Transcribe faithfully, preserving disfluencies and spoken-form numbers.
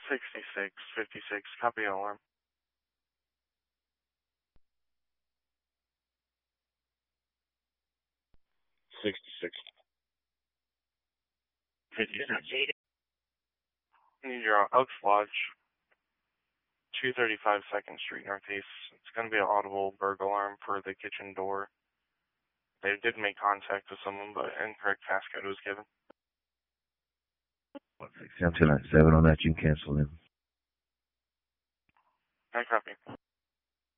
sixty-six fifty-six, copy alarm. sixty-six fifty-six. Need your Elks Lodge, two thirty-five second Street Northeast. It's going to be an audible burglar alarm for the kitchen door. They did make contact with someone, but incorrect passcode was given. one six seven two nine seven on that, you can cancel in. I copy.